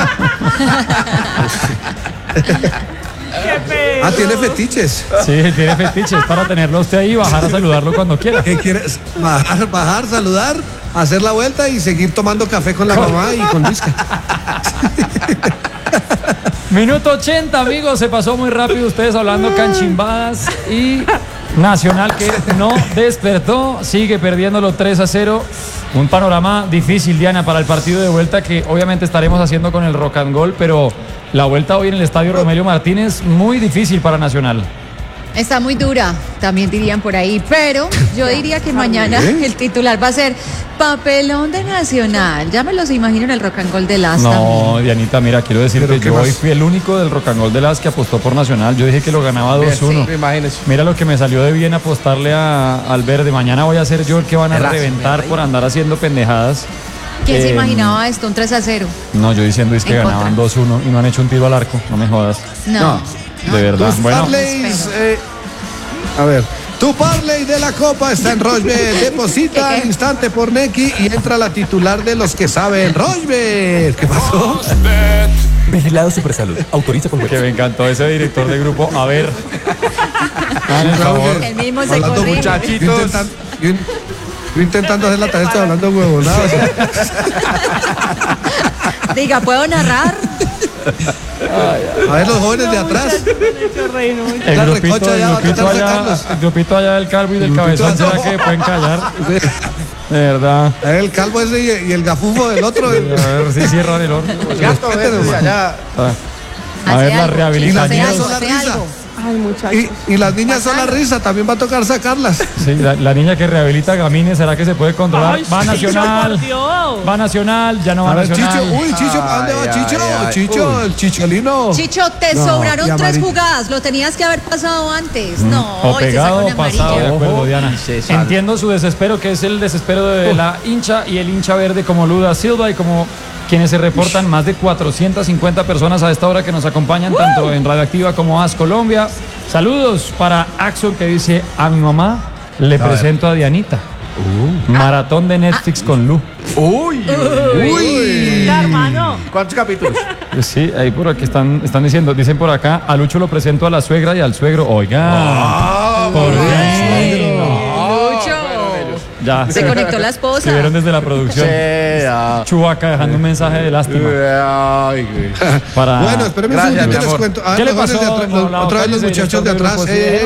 ¡Qué pedo! Ah, tiene fetiches. Sí, tiene fetiches para tenerlo usted ahí y bajar a saludarlo cuando quiera. ¿Qué quieres? Bajar, saludar, hacer la vuelta y seguir tomando café con la mamá y con Luisca. Minuto 80, amigos, se pasó muy rápido ustedes hablando canchimbadas y Nacional que no despertó, sigue perdiéndolo 3-0. Un panorama difícil, Diana, para el partido de vuelta que obviamente estaremos haciendo con el Rock and Roll, pero la vuelta hoy en el estadio Romelio Martínez muy difícil para Nacional. Está muy dura, también dirían por ahí, pero yo diría que mañana el titular va a ser papelón de Nacional. Ya me los imagino en el Rock and Roll de Las No, Dianita, mira, quiero decirte, ¿Pero qué yo más? hoy fui el único del Rock and Roll de las que apostó por Nacional. Yo dije que lo ganaba 2-1. Imagínese. Mira lo que me salió de bien apostarle al verde. Mañana voy a ser yo el que van a reventar por andar haciendo pendejadas. ¿Quién se imaginaba esto? Un 3-0. No, yo diciendo es que En ganaban contra. 2-1 y no han hecho un tiro al arco. No me jodas. No. De verdad. Tus Bueno, parlays, a ver, tu parlay de la Copa está en Rochbet. Deposita al instante por Neki y entra la titular de los que saben Rochbet. ¿Qué pasó? Vigilado Supersalud. Autoriza con que juegos. me encantó ese director de grupo. A ver. Hagan el favor. El mismo se Hablando corrige. muchachitos. Yo intentando hacer la tarea, estoy hablando huevonadas. Diga, ¿puedo narrar? A ver los jóvenes de atrás. El La grupito, recocha ya va a tratar de Carlos. el grupito allá del calvo y del cabezón, ¿será que pueden callar? De verdad. A ver, el calvo ese y el gafufo del otro. A ver si cierran el horno. Gato verde allá. A ver Hace la algo, rehabilitación. Y la Hace niña algo, son la hace risa. algo. Ay, muchachos. Y las niñas son la risa, también va a tocar sacarlas. Sí, la niña que rehabilita a Gamines, ¿será que se puede controlar? Ay, Va a Chicho, Nacional. por Dios. Va a Nacional, ya no va A a ver, Nacional. Chicho, uy, Chicho, ¿a dónde va Chicho? Chicho, el chicholino. Chicho, te No, sobraron y 3 amarillo. jugadas, lo tenías que haber pasado antes. No, O y se pegado sacó o una pasado, de amarilla. acuerdo, Ojo, Diana. y se sale. Entiendo su desespero, que es el desespero de la hincha y el hincha verde como Luda Silva y como quienes se reportan, más de 450 personas a esta hora que nos acompañan, tanto en Radioactiva como AS Colombia. Saludos para Axel, que dice: a mi mamá le presento a Dianita. Maratón de Netflix con Lu. Uy. Ya, hermano. ¿Cuántos capítulos? Sí, ahí por aquí están diciendo, dicen por acá, a Lucho lo presento a la suegra y al suegro. Oigan, por fin. Lucho. Ya. Se conectó la esposa. Escribieron desde la producción. Chubaca dejando un mensaje de lástima. Ay, güey. Para... Bueno, espérenme un Gracias, segundito, mi les amor. cuento. ¿Qué le los jóvenes pasó? de atrás, otra vez los muchachos de atrás.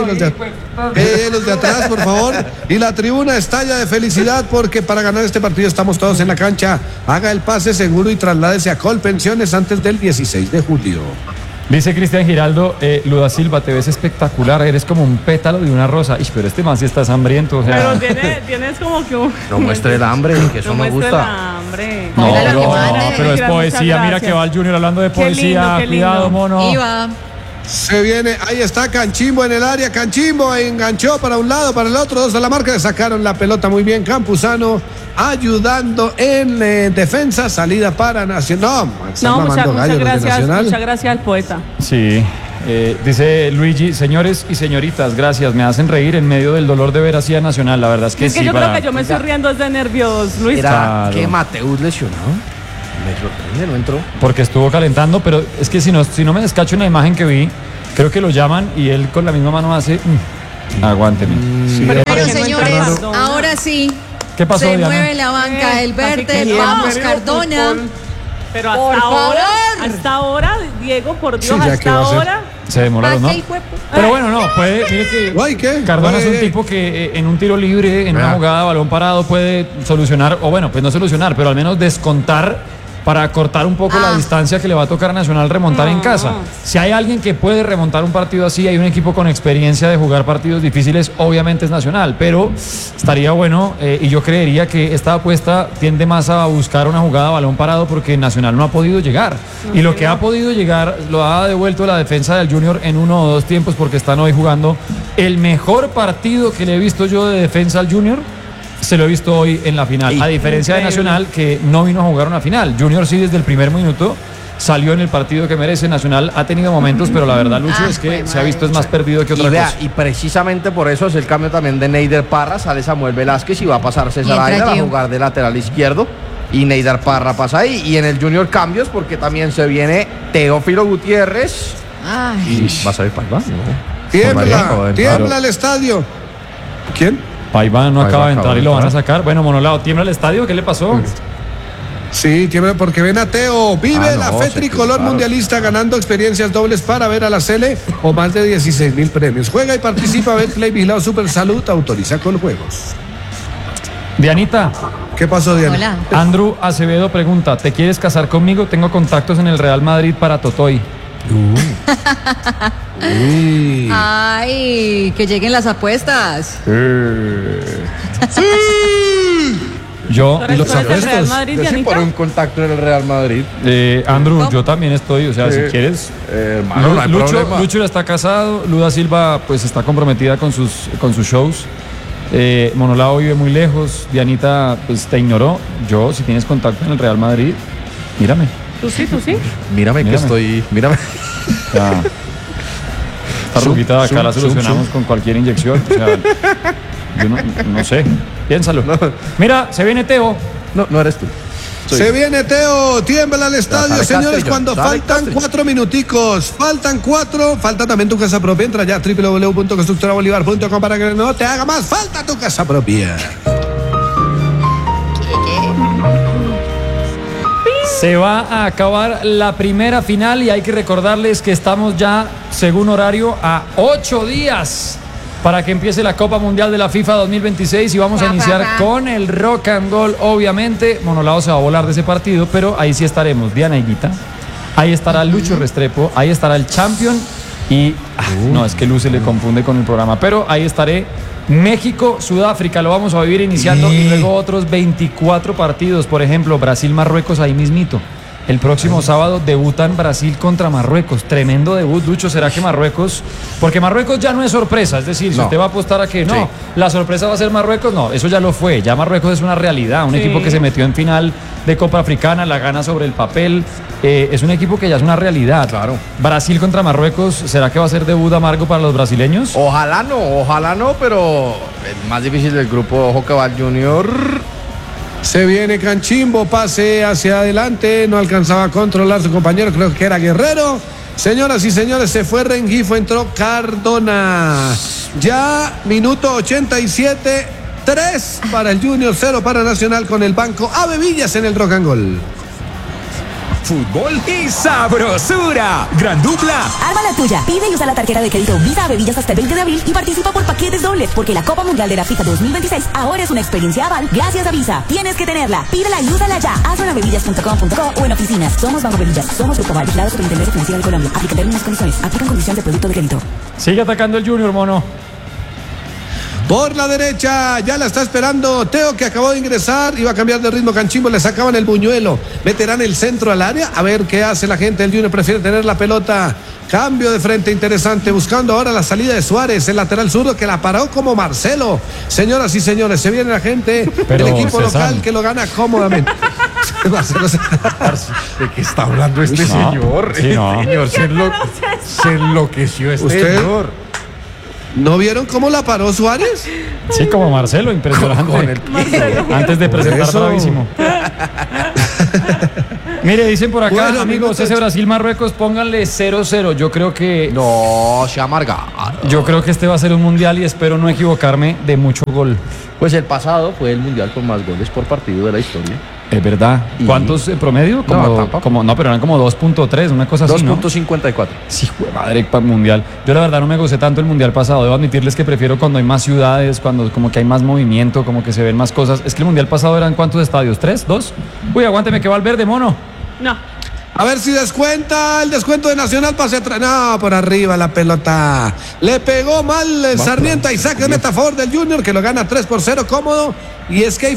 Los de atrás, por favor. Y la tribuna estalla de felicidad porque para ganar este partido estamos todos en la cancha. Haga el pase seguro y trasládese a Colpensiones antes del 16 de julio. Dice Cristian Giraldo, Luda Silva, te ves espectacular, eres como un pétalo de una rosa. Ish, pero este man sí está hambriento, o sea... Pero tienes como que un... No muestre el hambre, que eso No me muestre el gusta. hambre. No, Mira lo que no, mande. pero es Muchas poesía, mira gracias. que va el Junior hablando de Qué lindo, poesía, qué lindo. cuidado, mono. Iba. Se viene, ahí está Canchimbo en el área, Canchimbo enganchó para un lado, para el otro, dos a la marca, le sacaron la pelota muy bien, Campuzano ayudando en defensa, salida para Nacional. No, muchas gracias al poeta. Sí, dice Luigi, señores y señoritas, gracias, me hacen reír en medio del dolor de ver así a Nacional, la verdad es que Es que sí. yo creo que yo me estoy riendo de nervios, Luis. Era Claro. que Mateus lesionado. Me sorprende, no entró. Porque estuvo calentando, pero es que si no me descacho en la imagen que vi, creo que lo llaman y él con la misma mano hace... aguánteme. Pero ¿por qué no señores, entra Cardona? ahora sí. ¿Qué pasó, Se Diana? mueve la banca, el Así verde, que vamos bien. Cardona. Pero Por hasta ahora, Diego, por Dios, Sí, ya, ¿qué va a hasta hacer? ahora. Se demoraron, ¿no? ¿Pa' qué, hijuepu? Pero bueno, no, puede, mire que Guay, ¿qué? Cardona es un Guay. tipo que en un tiro libre, en una Vea. jugada, balón parado, puede solucionar, o bueno, pues no solucionar, pero al menos descontar para cortar un poco la distancia que le va a tocar a Nacional remontar en casa. Si hay alguien que puede remontar un partido así, hay un equipo con experiencia de jugar partidos difíciles, obviamente es Nacional, pero estaría bueno, y yo creería que esta apuesta tiende más a buscar una jugada balón parado porque Nacional no ha podido llegar. Y lo que ha podido llegar lo ha devuelto la defensa del Junior en 1 o 2 tiempos porque están hoy jugando el mejor partido que le he visto yo de defensa al Junior. Se lo he visto hoy en la final, a diferencia de Nacional que no vino a jugar una final. Junior sí desde el primer minuto salió en el partido que merece. Nacional ha tenido momentos, pero la verdad, Lucho, es que se ha visto es más perdido que otra Y vea, cosa. y precisamente por eso es el cambio también de Neider Parra, sale Samuel Velázquez y va a pasar César Y entra Aguilar a Gio. jugar de lateral izquierdo y Neider Parra pasa ahí. Y en el Junior cambios porque también se viene Teófilo Gutiérrez. Ay, ¿Va a salir Paiva? Tiembla el estadio. ¿Quién? Paiva no Paiva acaba de entrar y lo van a entrar. sacar. Bueno, Monolao, ¿tiembla el estadio? ¿Qué le pasó? Sí, tiembla porque ven a Teo. Vive la fe sí, tricolor claro. mundialista ganando experiencias dobles para ver a la Sele o más de 16,000 premios. Juega y participa. Betplay Vigilado Super Salud autoriza con juegos. Dianita, ¿Qué pasó, Diana? hola. Andrew Acevedo pregunta, ¿te quieres casar conmigo? Tengo contactos en el Real Madrid para Totoy. Uy. Ay, que lleguen las apuestas. Yo, ¿Tú eres los del Real apuestos. Madrid, Yo sí Dianita? por un contacto en el Real Madrid. Andrew, yo también estoy, o sea, si quieres... Hermano, no hay problema. Lucho ya está casado, Luda Silva pues está comprometida con sus shows. Monolao vive muy lejos, Dianita pues te ignoró. Yo, si tienes contacto en el Real Madrid, mírame. Tú sí. Mírame que Mírame. estoy. Mírame. O sea, esta ruguita de acá la solucionamos con cualquier inyección. O sea, yo no sé, piénsalo. Mira, se viene Teo. No eres tú. Se viene Teo, tiembla el estadio, Sale señores, Castellón, cuando sale faltan Castellón. 4 minuticos. Faltan 4, falta también tu casa propia. Entra ya a www.constructorabolivar.com para que no te haga más falta tu casa propia. Se va a acabar la primera final y hay que recordarles que estamos ya, según horario, a 8 días para que empiece la Copa Mundial de la FIFA 2026 y vamos a iniciar con el Rock and Roll, obviamente. Monolao se va a volar de ese partido, pero ahí sí estaremos Diana Higuita, ahí estará Lucho Restrepo, ahí estará el Champion Y no, es que Luz se le confunde con el programa, pero ahí estaré. México, Sudáfrica, lo vamos a vivir iniciando y luego otros 24 partidos, por ejemplo, Brasil-Marruecos ahí mismito. El próximo sábado debutan Brasil contra Marruecos. Tremendo debut, Lucho. ¿Será que Marruecos? Porque Marruecos ya no es sorpresa. Es decir, si usted va a apostar a que no, la sorpresa va a ser Marruecos, no, eso ya lo fue. Ya Marruecos es una realidad. Un equipo que se metió en final de Copa Africana, la gana sobre el papel. Es un equipo que ya es una realidad. Claro. Brasil contra Marruecos, ¿será que va a ser debut amargo para los brasileños? Ojalá no, pero el más difícil del grupo, ojo que va el Junior. Se viene Canchimbo, pase hacia adelante, no alcanzaba a controlar su compañero, creo que era Guerrero. Señoras y señores, se fue Rengifo, entró Cardona. Ya minuto 87, 3 para el Junior, 0 para Nacional con el banco a Bebillas en el Rock and Roll. Fútbol y sabrosura. Gran dupla. Arma la tuya. Pide y usa la tarjeta de crédito Visa a Bebillas hasta el 20 de abril y participa por paquetes dobles, porque la Copa Mundial de la FIFA 2026 ahora es una experiencia aval gracias a Visa. Tienes que tenerla. Pídela y úsala ya. Hazlo en bebillas.com.co o en oficinas. Somos Banco Bebillas. Somos Grupo Aval, vigilado Superintendencia Financiera de Colombia. Aplican términos y condiciones. Aplican condiciones de producto de crédito. Sigue atacando el Junior, mono. Por la derecha, ya la está esperando Teo, que acabó de ingresar, iba a cambiar de ritmo Canchimbo, le sacaban el buñuelo, meterán el centro al área, a ver qué hace la gente del Junior, prefiere tener la pelota, cambio de frente interesante, buscando ahora la salida de Suárez, el lateral zurdo que la paró como Marcelo. Señoras y señores, se viene la gente, pero el equipo local que lo gana cómodamente. ¿De qué está hablando este señor? Sí, no. Señor, se enloqueció este señor. ¿No vieron cómo la paró Suárez? Sí, como Marcelo, impresionante. Antes de presentar bravísimo. Mire, dicen por acá, Bueno, amigos, ese Brasil-Marruecos, pónganle 0-0. Yo creo que... No, se amarga. Yo creo que este va a ser un mundial y espero no equivocarme de mucho gol. Pues el pasado fue el mundial con más goles por partido de la historia. Es verdad. ¿Cuántos promedio? No, pero eran como 2.3, una cosa así, ¿no? 2.54. Sí, madre, mundial. Yo la verdad no me gocé tanto el mundial pasado. Debo admitirles que prefiero cuando hay más ciudades, cuando como que hay más movimiento, como que se ven más cosas. Es que el mundial pasado eran ¿cuántos estadios? ¿3? ¿2? Uy, aguánteme que va el verde, mono. No. A ver si descuenta el descuento de Nacional, pase atrás. No, por arriba la pelota. Le pegó mal el Sarmiento y saque de meta a favor del Junior, que lo gana 3-0 cómodo. Y es que hay